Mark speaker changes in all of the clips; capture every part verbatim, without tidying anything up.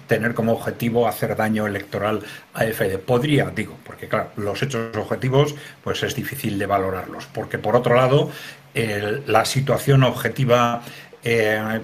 Speaker 1: tener como objetivo hacer daño electoral a A F D. Podría, digo, porque claro, los hechos objetivos pues es difícil de valorarlos, porque por otro lado, el, la situación objetiva eh,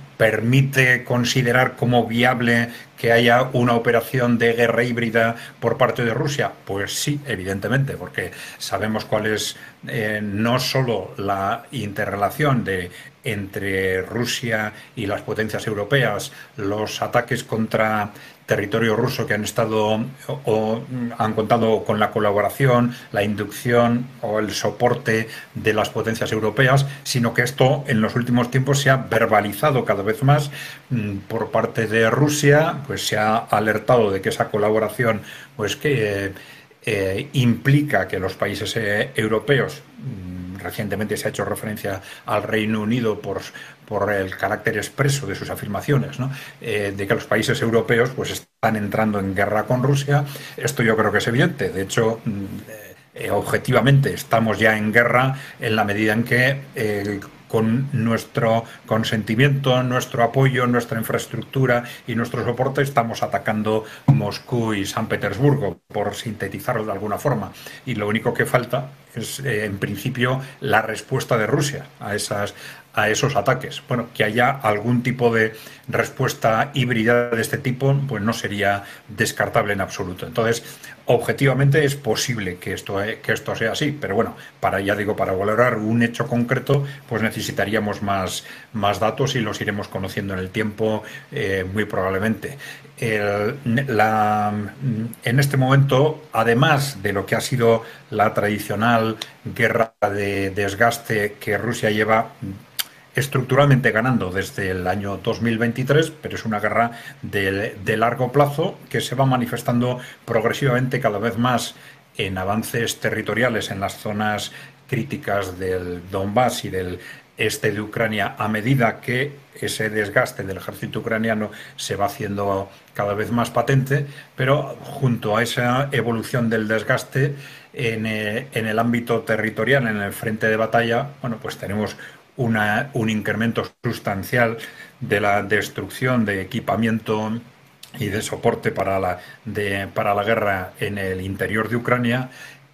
Speaker 1: permite considerar como viable que haya una operación de guerra híbrida por parte de Rusia. Pues sí, evidentemente, porque sabemos cuál es eh, no solo la interrelación de entre Rusia y las potencias europeas, los ataques contra territorio ruso que han estado o, o han contado con la colaboración, la inducción o el soporte de las potencias europeas, sino que esto en los últimos tiempos se ha verbalizado cada vez más mmm, por parte de Rusia, pues se ha alertado de que esa colaboración pues que eh, eh, implica que los países eh, europeos, mmm, recientemente se ha hecho referencia al Reino Unido por por el carácter expreso de sus afirmaciones, ¿no? Eh, de que los países europeos pues están entrando en guerra con Rusia. Esto yo creo que es evidente. De hecho, eh, objetivamente estamos ya en guerra en la medida en que eh, con nuestro consentimiento, nuestro apoyo, nuestra infraestructura y nuestro soporte estamos atacando Moscú y San Petersburgo, por sintetizarlo de alguna forma. Y lo único que falta es, eh, en principio, la respuesta de Rusia a esas a esos ataques. Bueno, que haya algún tipo de respuesta híbrida de este tipo, pues no sería descartable en absoluto. Entonces, objetivamente es posible que esto, que esto sea así, pero bueno, para, ya digo, para valorar un hecho concreto, pues necesitaríamos más, más datos y los iremos conociendo en el tiempo, eh, muy probablemente. El, la, en este momento, además de lo que ha sido la tradicional guerra de desgaste que Rusia lleva estructuralmente ganando desde el año dos mil veintitrés, pero es una guerra de, de largo plazo que se va manifestando progresivamente cada vez más en avances territoriales en las zonas críticas del Donbass y del este de Ucrania, a medida que ese desgaste del ejército ucraniano se va haciendo cada vez más patente, pero junto a esa evolución del desgaste en, eh, en el ámbito territorial, en el frente de batalla, bueno, pues tenemos Una, un incremento sustancial de la destrucción de equipamiento y de soporte para la, de, para la guerra en el interior de Ucrania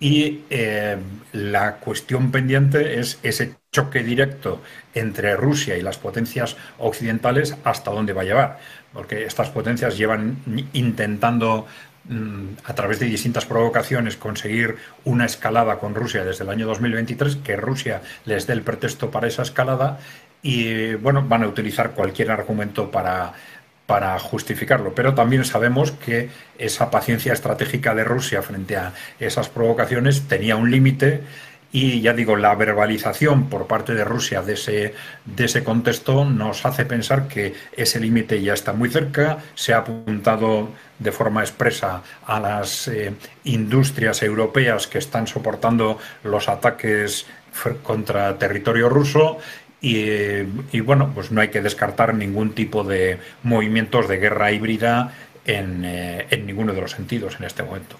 Speaker 1: y eh, la cuestión pendiente es ese choque directo entre Rusia y las potencias occidentales, hasta dónde va a llevar, porque estas potencias llevan intentando a través de distintas provocaciones conseguir una escalada con Rusia desde el año dos mil veintitrés, que Rusia les dé el pretexto para esa escalada y bueno, van a utilizar cualquier argumento para, para justificarlo, pero también sabemos que esa paciencia estratégica de Rusia frente a esas provocaciones tenía un límite. Y ya digo, la verbalización por parte de Rusia de ese, de ese contexto nos hace pensar que ese límite ya está muy cerca. Se ha apuntado de forma expresa a las eh, industrias europeas que están soportando los ataques contra territorio ruso. Y, y bueno, pues no hay que descartar ningún tipo de movimientos de guerra híbrida en, eh, en ninguno de los sentidos en este momento.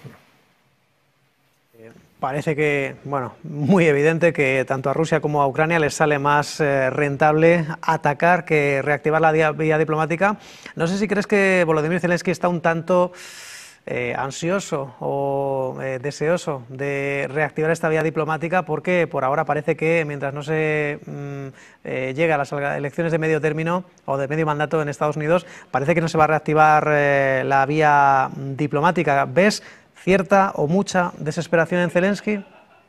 Speaker 2: Parece que, bueno, muy evidente que tanto a Rusia como a Ucrania les sale más eh, rentable atacar que reactivar la vía, vía diplomática. No sé si crees que Volodymyr Zelensky está un tanto eh, ansioso o eh, deseoso de reactivar esta vía diplomática, porque por ahora parece que mientras no se mm, eh, llegue a las elecciones de medio término o de medio mandato en Estados Unidos, parece que no se va a reactivar eh, la vía diplomática. ¿Ves cierta o mucha desesperación en Zelensky?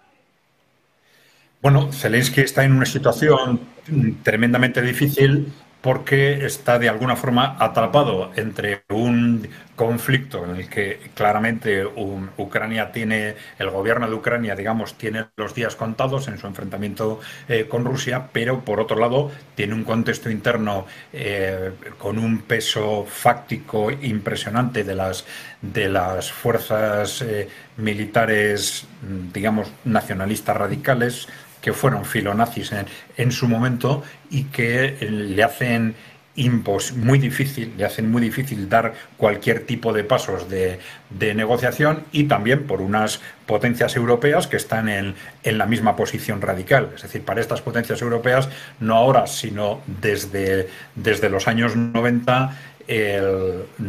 Speaker 1: Bueno, Zelensky está en una situación tremendamente difícil porque está de alguna forma atrapado entre un conflicto en el que claramente un, Ucrania tiene, el gobierno de Ucrania, digamos, tiene los días contados en su enfrentamiento eh, con Rusia, pero por otro lado tiene un contexto interno eh, con un peso fáctico impresionante de las, de las fuerzas eh, militares, digamos, nacionalistas radicales, que fueron filonazis en, en su momento y que le hacen impos, muy difícil, le hacen muy difícil dar cualquier tipo de pasos de, de negociación, y también por unas potencias europeas que están en, en la misma posición radical. Es decir, para estas potencias europeas, no ahora, sino desde, desde los años noventa, el